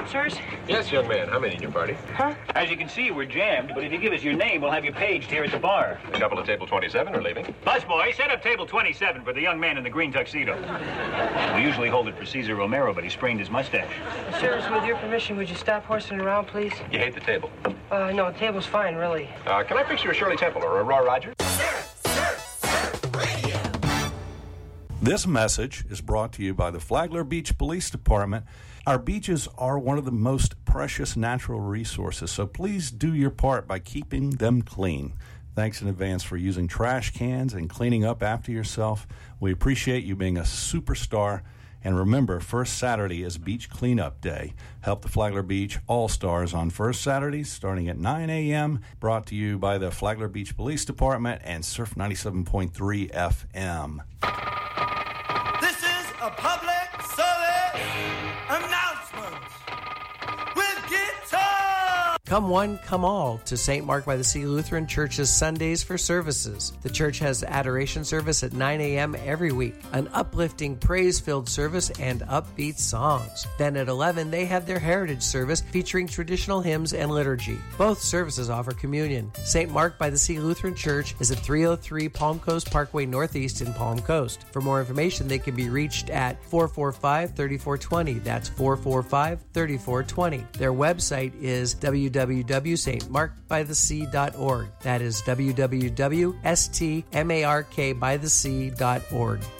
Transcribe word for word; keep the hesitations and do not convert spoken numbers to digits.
bouncers? Yes, young man. How many in your party? Huh? As you can see, we're jammed, but if you give us your name, we'll have you paged here at the bar. A couple of table twenty-seven are leaving. Busboy, set up table twenty-seven for the young man in the green tuxedo. We usually hold it for Cesar Romero, but he sprained his mustache. Sirs, with your permission, would you stop horsing around, please? You hate the table. Uh, no, the table's fine, really. Uh, can I fix you a Shirley Temple or a Roy Rogers? This message is brought to you by the Flagler Beach Police Department. Our beaches are one of the most precious natural resources, so please do your part by keeping them clean. Thanks in advance for using trash cans and cleaning up after yourself. We appreciate you being a superstar. And remember, First Saturday is Beach Cleanup Day. Help the Flagler Beach All-Stars on First Saturdays starting at nine a.m. Brought to you by the Flagler Beach Police Department and Surf ninety-seven point three F M. This is a public service announcement with guitar. Come one, come all to Saint Mark by the Sea Lutheran Church's Sundays for Services. The church has adoration service at nine a.m. every week, an uplifting, praise-filled service, and upbeat songs. Then at eleven, they have their heritage service featuring traditional hymns and liturgy. Both services offer communion. Saint Mark by the Sea Lutheran Church is at three oh three Palm Coast Parkway Northeast in Palm Coast. For more information, they can be reached at four four five, three four two zero. That's four four five, three four two zero. Their website is w w w dot st mark by the sea dot org. That is w w w dot s t mark by the sea dot org.